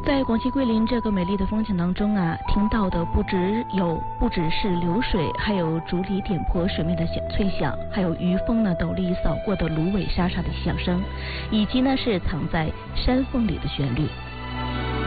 在广西桂林这个美丽的风景当中啊，听到的不只是流水，还有竹篱点破水面的脆响，还有余风呢斗笠扫过的芦苇沙沙的响声，以及呢是藏在山缝里的旋律。